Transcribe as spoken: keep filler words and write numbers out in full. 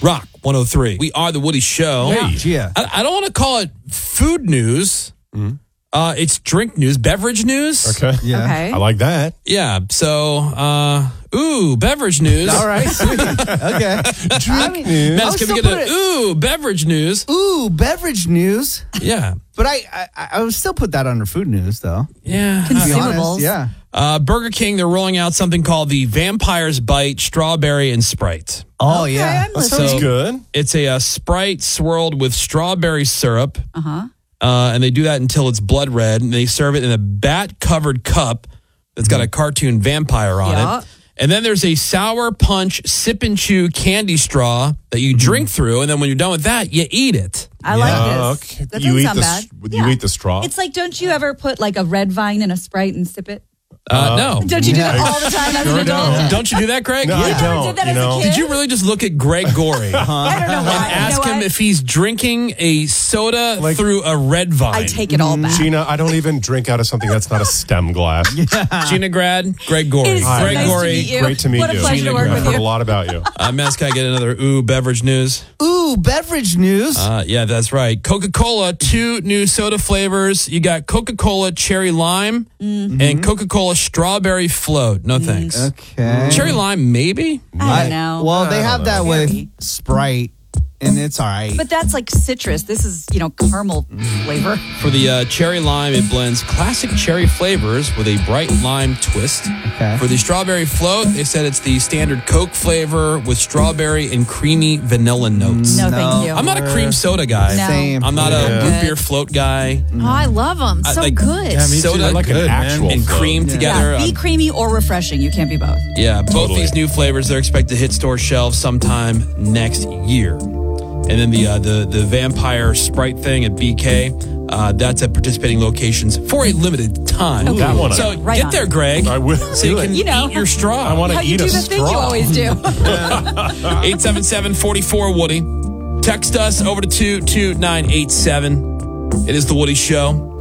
Rock one oh three. We are the Woody Show. Hey. Yeah. I, I don't want to call it food news. Mm-hmm. Uh, it's drink news, beverage news. Okay. Yeah. Okay. I like that. Yeah. So, uh, ooh, beverage news. All right. Sweet. Okay. Drink news. Matt, I'll can we still get put a ooh beverage news? Ooh, beverage news. Yeah. But I, I, I would still put that under food news, though. Yeah. To be Consumables. honest, yeah. Uh, Burger King, they're rolling out something called the Vampire's Bite Strawberry and Sprite. Oh, Okay, yeah. I'm That sounds So- good. It's a, uh Sprite swirled with strawberry syrup. Uh-huh. Uh, and they do that until it's blood red. And they serve it in a bat-covered cup that's got a cartoon vampire on Yeah. it. And then there's a sour punch sip and chew candy straw that you drink through. And then when you're done with that, you eat it. I Oh, like this. okay. That You doesn't eat sound the bad. s- you eat the straw? It's like, don't you ever put like a red vine in a Sprite and sip it? Uh, no. Don't you do that Yeah. all the time as Sure an adult? don't. Don't you do that, Greg? No, You I never don't. did that you as a know? kid? Did you really just look at Greg Gorey I don't know and why. You know ask him what? if he's drinking a soda Like- through a red vine? I take it all back. Gina, I don't even drink out of something that's not a stem glass. Gina Grad, Greg Gorey. It is so Greg nice to Gorey. meet you. Great to meet What a you. pleasure to work I've with heard you. a lot about you. Uh, Mass, can I get another ooh beverage news? Ooh, beverage news. Uh, yeah, that's right. Coca-Cola, two new soda flavors. You got Coca-Cola Cherry Lime and Coca-Cola Strawberry Float. No thanks. okay. Cherry Lime, maybe? I don't know. Well, they have that with Cherry. Sprite, and it's all right. But that's like citrus. This is, you know, caramel flavor. For the uh, Cherry Lime, it blends classic cherry flavors with a bright lime twist. Okay. For the Strawberry Float, they said it's the standard Coke flavor with strawberry and creamy vanilla notes. No, No. thank you. I'm not a cream soda guy. No. Same. I'm not Yeah. a root Good. beer float guy. Oh, I love them. I So like- good. Yeah, me too. Soda I like good, an actual and float. cream together. Yeah, be Um, creamy or refreshing. You can't be both. Yeah, both Totally. these new flavors, they're expected to hit store shelves sometime next year. And then the uh, the the Vampire Sprite thing at B K, uh, that's at participating locations for a limited time. Okay. That one I- So Right get on. there, Greg. I will So you do can it. You know. eat your straw. I want How to you eat do a the straw. thing you always do. eight seven seven, four four, Woody. Text us over to two two nine eight seven. It is the Woody Show.